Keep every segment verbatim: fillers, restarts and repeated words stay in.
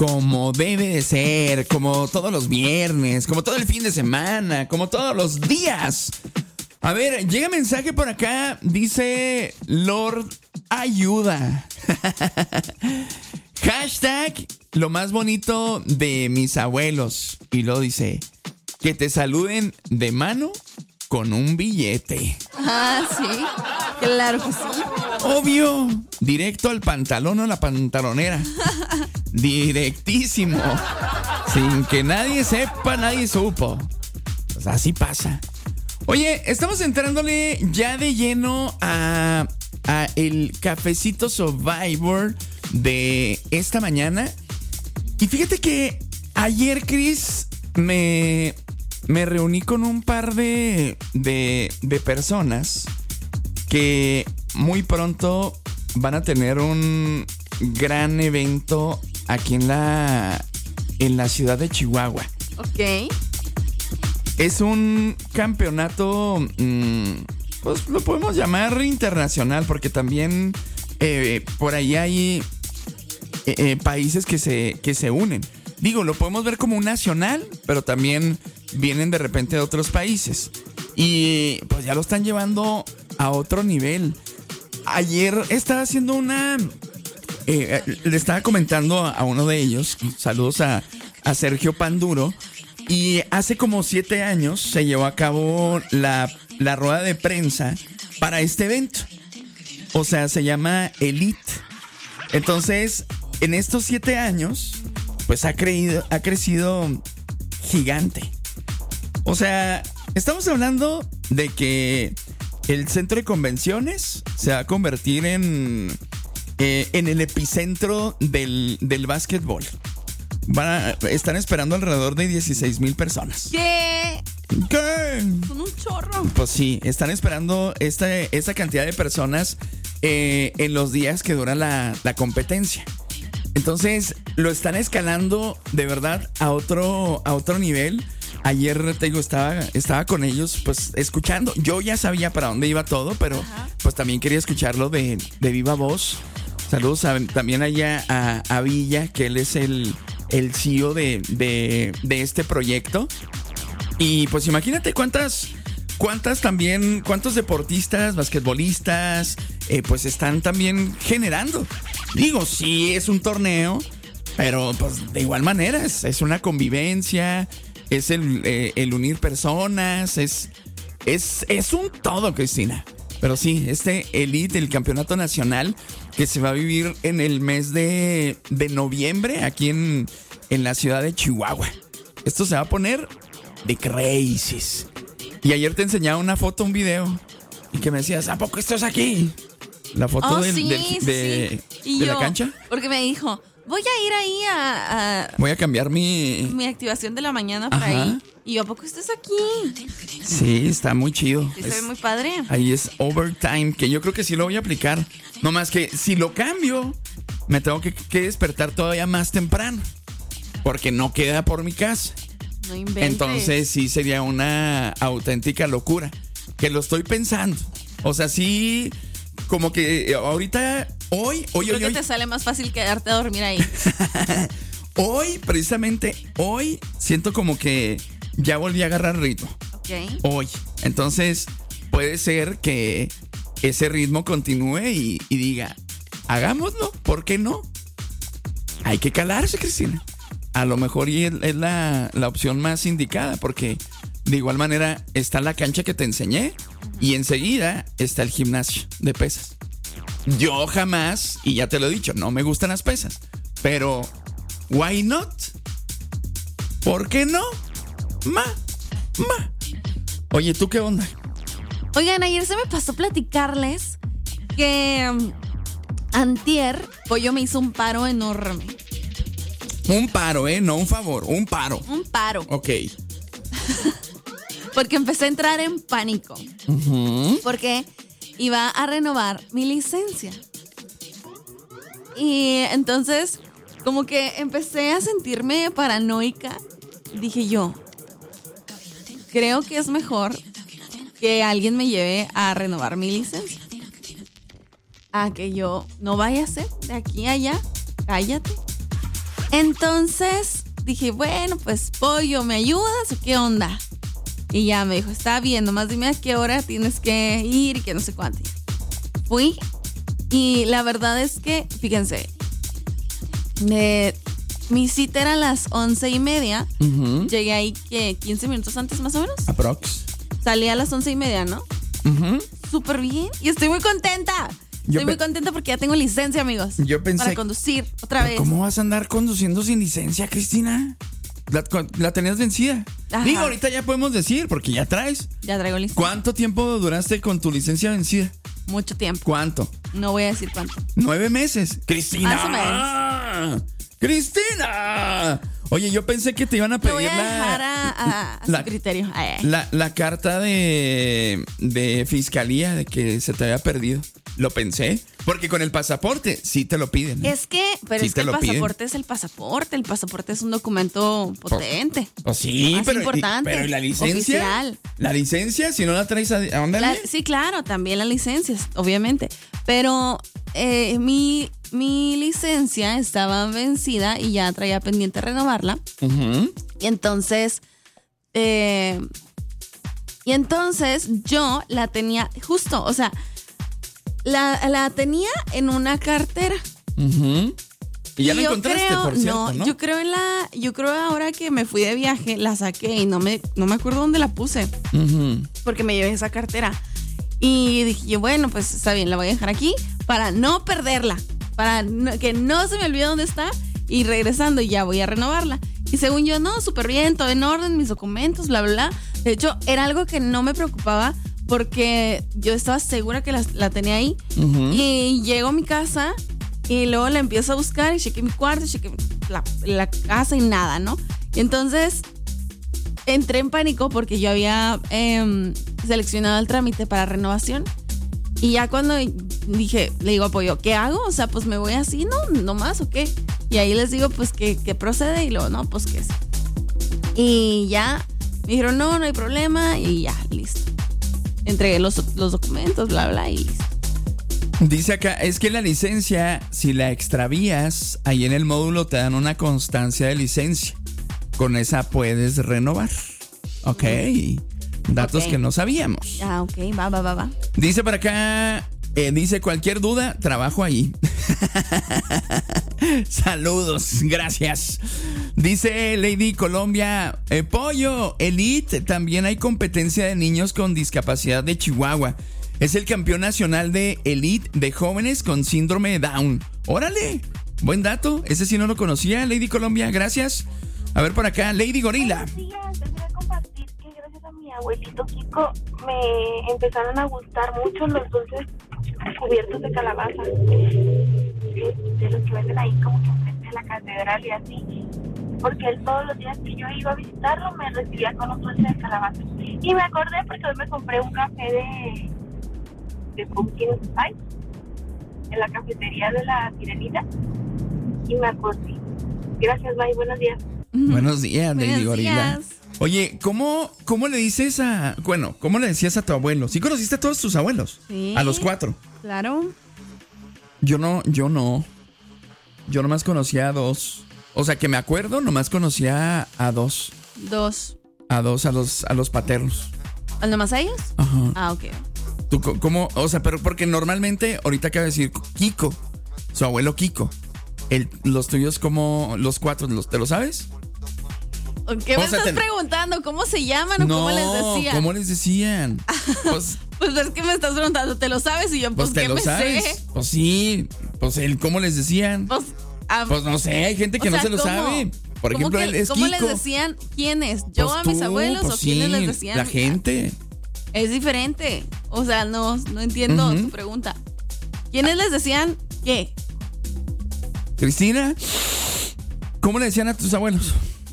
como debe de ser, como todos los viernes, como todo el fin de semana, como todos los días. A ver, llega mensaje por acá, dice Lord Ayuda. Hashtag lo más bonito de mis abuelos. Y luego dice, que te saluden de mano con un billete. Ah, sí, claro que sí. Obvio, directo al pantalón o la pantalonera. Directísimo. Sin que nadie sepa, nadie supo. Pues así pasa. Oye, estamos entrándole ya de lleno a, a el cafecito Survivor de esta mañana. Y fíjate que ayer, Chris, me, me reuní con un par de, de, de personas que muy pronto van a tener un gran evento aquí en la, en la ciudad de Chihuahua. Ok. Es un campeonato, mmm, pues lo podemos llamar internacional, porque también eh, por ahí hay eh, eh, países que se, que se unen. Digo, lo podemos ver como un nacional, pero también vienen de repente de otros países. Y pues ya lo están llevando a otro nivel. Ayer estaba haciendo una... Eh, le estaba comentando a, a uno de ellos, saludos a, a Sergio Panduro. Y hace como siete años se llevó a cabo la, la rueda de prensa para este evento. O sea, se llama Elite. Entonces, en estos siete años, pues ha, creído, ha crecido gigante. O sea, estamos hablando de que el centro de convenciones se va a convertir en, eh, en el epicentro del, del básquetbol. Van a, están esperando alrededor de dieciséis mil personas. ¿Qué? ¿Qué? Son un chorro. Pues sí, están esperando esta, esta cantidad de personas eh, en los días que dura la, la competencia. Entonces, lo están escalando de verdad a otro, a otro nivel. Ayer, te digo, estaba, estaba con ellos, pues, escuchando. Yo ya sabía para dónde iba todo, pero Ajá. pues también quería escucharlo de, de viva voz. Saludos a, también allá a, a Villa, que él es el... el C E O de, de, de este proyecto. Y pues imagínate cuántas, cuántas también, cuántos deportistas, basquetbolistas, eh, pues están también generando. Digo, sí es un torneo, pero pues de igual manera es, es una convivencia, es el, eh, el unir personas, es, es, es un todo, Cristina. Pero sí, este Elite, el campeonato nacional, que se va a vivir en el mes de, de noviembre aquí en, en la ciudad de Chihuahua. Esto se va a poner de crazies. Y ayer te enseñaba una foto, un video, y que me decías, ¿a poco esto es aquí? La foto oh, del, sí, del, sí, de, sí. de yo, la cancha. Porque me dijo, voy a ir ahí a... a Voy a cambiar mi... mi activación de la mañana para ahí. Y yo, ¿a poco estás aquí? Sí, está muy chido. Sí, se ve muy padre. Ahí es overtime, que yo creo que sí lo voy a aplicar. No más que si lo cambio, me tengo que, que despertar todavía más temprano, porque no queda por mi casa. No inventes. Entonces sí sería una auténtica locura, que lo estoy pensando. O sea, sí, como que ahorita, hoy, hoy, creo hoy, que hoy. te sale más fácil quedarte a dormir ahí. Hoy, precisamente hoy, siento como que ya volví a agarrar ritmo. Ok. Hoy. Entonces, puede ser que ese ritmo continúe y, y diga, hagámoslo, ¿por qué no? Hay que calarse, Cristina. A lo mejor y es, es la, la opción más indicada, porque de igual manera está la cancha que te enseñé y enseguida está el gimnasio de pesas. Yo jamás, y ya te lo he dicho, no me gustan las pesas, pero why not? ¿Por qué no? Ma, ma. Oye, ¿tú qué onda? Oigan, ayer se me pasó platicarles que um, antier Pollo me hizo un paro enorme. Un paro, ¿eh? No un favor, un paro. Un paro. Ok. Porque empecé a entrar en pánico. Uh-huh. Porque iba a renovar mi licencia. Y entonces, como que empecé a sentirme paranoica. Dije yo, creo que es mejor que alguien me lleve a renovar mi licencia. A que yo no vaya a ser de aquí a allá. Cállate. Entonces dije, bueno, pues pollo, ¿me ayudas o qué onda? Y ya me dijo, está bien, nomás dime a qué hora tienes que ir y que no sé cuánto. Fui y la verdad es que, fíjense, me, mi cita era a las once y media. Uh-huh. Llegué ahí que quince minutos antes más o menos. Aprox. Salí a las once y media, ¿no? Uh-huh. Súper bien y estoy muy contenta. Yo estoy pe- muy contenta porque ya tengo licencia, amigos. Yo pensé... Para conducir otra vez. ¿Cómo vas a andar conduciendo sin licencia, Cristina? La, la tenías vencida. Ajá. Digo, ahorita ya podemos decir, porque ya traes. Ya traigo licencia. ¿Cuánto tiempo duraste con tu licencia vencida? Mucho tiempo. ¿Cuánto? No voy a decir cuánto. Nueve meses. Cristina. Más o menos. Cristina. Oye, yo pensé que te iban a pedir Lo voy a dejar la, a, a, a la, su criterio. Ay. La, la carta de, de fiscalía de que se te había perdido. Lo pensé. Porque con el pasaporte sí te lo piden. ¿eh? Es que, pero sí es que el pasaporte piden. es el pasaporte. El pasaporte es un documento potente. Pues, pues sí, más pero, importante. Y, pero ¿y la licencia? Oficial. La licencia, si no la traes a, ¿a dónde? La, sí, claro, también la licencia, obviamente. Pero eh, mi, mi licencia estaba vencida y ya traía pendiente renovarla. Uh-huh. Y entonces, eh, y entonces yo la tenía justo, o sea, la, la tenía en una cartera. Uh-huh. Y ya y la yo encontraste, creo, por cierto, ¿no? Yo creo en la, yo creo ahora que me fui de viaje, la saqué y no me, no me acuerdo dónde la puse. Uh-huh. Porque me llevé esa cartera. Y dije yo, bueno, pues está bien, la voy a dejar aquí para no perderla. Para no, que no se me olvide dónde está. Y regresando ya voy a renovarla. Y según yo, no, súper bien, todo en orden, mis documentos, bla, bla, bla. De hecho, era algo que no me preocupaba porque yo estaba segura que la, la tenía ahí. Uh-huh. Y llego a mi casa y luego la empiezo a buscar y chequé mi cuarto, chequé la, la casa y nada, ¿no? Y entonces entré en pánico porque yo había eh, seleccionado el trámite para renovación. Y ya cuando dije, le digo a Pollo, ¿qué hago? O sea, pues me voy así, ¿no? ¿No más o qué? Y ahí les digo, pues, que, que procede. Y luego, no, pues, que sí. Y ya me dijeron, no, no hay problema. Y ya, listo. Entregué los, los documentos, bla, bla, y listo. Dice acá, es que la licencia, si la extravías, ahí en el módulo te dan una constancia de licencia. Con esa puedes renovar. Ok. Datos okay. que no sabíamos. Ah, ok, va, va, va, va. Dice por acá, eh, dice cualquier duda, trabajo ahí. Saludos, gracias. Dice Lady Colombia, eh, Pollo, Elite, también hay competencia de niños con discapacidad de Chihuahua. Es el campeón nacional de Elite de jóvenes con síndrome de Down. Órale, buen dato, ese sí no lo conocía, Lady Colombia, gracias. A ver por acá, Lady Gorila. Buenos días, les voy a compartir que gracias a mi abuelito Kiko me empezaron a gustar mucho los dulces cubiertos de calabaza. De, de los que venden ahí como que enfrente de la catedral y así. Porque él todos los días que yo iba a visitarlo me recibía con un dulce de calabaza. Y me acordé porque hoy me compré un café de, de pumpkin spice en la cafetería de la Sirenita. Y me acordé. Gracias, bye, buenos días. Buenos días, Lady Buenos Gorila. días. Oye, ¿cómo, ¿cómo le dices a... Bueno, ¿cómo le decías a tu abuelo? ¿Sí conociste a todos tus abuelos? Sí. A los cuatro. Claro. Yo no, yo no. Yo nomás conocía a dos. O sea, que me acuerdo, nomás conocía a dos. Dos. A dos, a los, a los paternos. ¿Al nomás a ellos? Ajá. Ah, ok. ¿Tú cómo? O sea, pero porque normalmente, ahorita acaba de decir Kiko, su abuelo Kiko. El, los tuyos, como los cuatro, los, ¿te lo sabes? ¿Qué me o sea, estás te... preguntando? ¿Cómo se llaman o no, cómo les decían? ¿Cómo les decían? Pues, pues es que me estás preguntando, ¿te lo sabes? Y yo, pues, pues te ¿qué lo me sabes. sé? Pues sí, pues el cómo les decían. Pues, ah, pues no sé, hay gente que o no sea, se lo ¿cómo? sabe. Por ejemplo, que, él es ¿Cómo Kiko. les decían quiénes? ¿Yo pues a mis tú, abuelos pues o quiénes sí, les decían? La gente. Es diferente. O sea, no, no entiendo uh-huh. tu pregunta. ¿Quiénes les decían qué? Cristina, ¿cómo le decían a tus abuelos?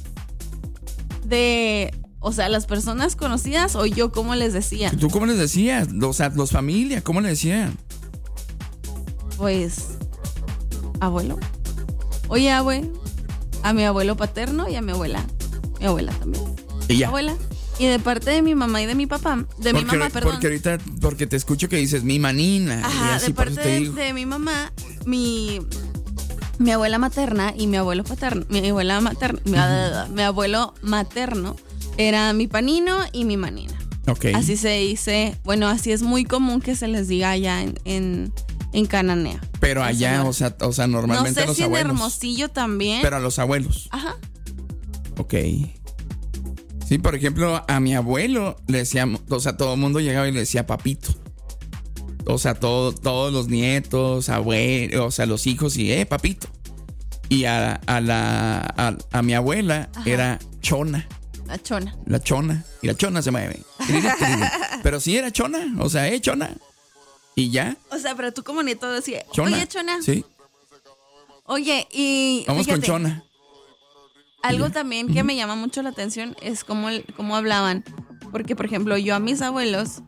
De, o sea, las personas conocidas o yo cómo les decía. ¿Tú cómo les decías? O sea, los familia, ¿cómo le decían? Pues, abuelo. Oye, abue, a mi abuelo paterno y a mi abuela. Mi abuela también. Y ya. Abuela. Y de parte de mi mamá y de mi papá, de porque, mi mamá, perdón. Porque ahorita, porque te escucho que dices mi manina. Ajá, y así, de parte por eso te de, digo. de mi mamá, mi, mi abuela materna y mi abuelo paterno, mi abuela materna, mi, mi abuelo materno era mi panino y mi manina. Okay. Así se dice, bueno, así es muy común que se les diga allá en, en, en cananea. Pero allá, o sea, o sea, normalmente no sé a los si abuelos. en Hermosillo también. Pero a los abuelos. Ajá. Ok. Sí, por ejemplo, a mi abuelo le decíamos, o sea, todo el mundo llegaba y le decía papito. O sea, todo, todos los nietos, abuelos, o sea, los hijos y, eh, papito. Y a, a la a, a mi abuela Ajá. era chona. La chona. La chona. Y la chona se mueve. Pero sí era chona, o sea, eh, chona. Y ya. O sea, pero tú como nieto decías, chona. Oye, chona. Sí. Oye, y vamos fíjate, con chona. Algo también que me llama mucho la atención es cómo, cómo hablaban. Porque, por ejemplo, yo a mis abuelos,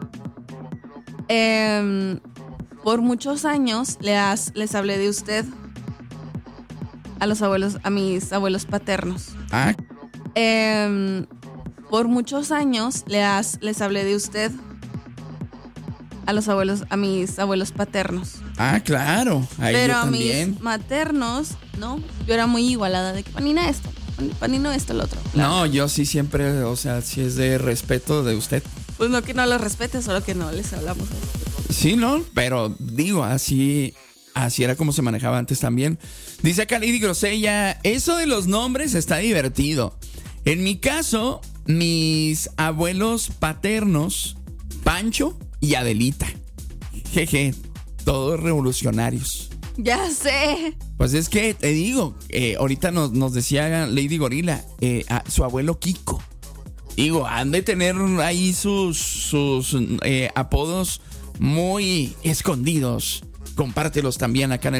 eh, por muchos años les, les hablé de usted. A los abuelos, a mis abuelos paternos. Ah. Eh, por muchos años les, les hablé de usted. A los abuelos, a mis abuelos paternos. Ah, claro. Ahí Pero yo a también. mis maternos, no, yo era muy igualada de que panina esto, panino esto, el otro. Claro. No, yo sí siempre, o sea, sí es de respeto de usted. Pues no que no los respete, solo que no les hablamos. Sí, no, pero digo, así, así era como se manejaba antes también. Dice acá Lady Grosella, eso de los nombres está divertido. En mi caso, mis abuelos paternos, Pancho y Adelita. Jeje, todos revolucionarios. Ya sé. Pues es que te digo, eh, ahorita nos, nos decía Lady Gorila, eh, a su abuelo Kiko. Digo, han de tener ahí sus, sus eh, apodos muy escondidos. Compártelos también acá en el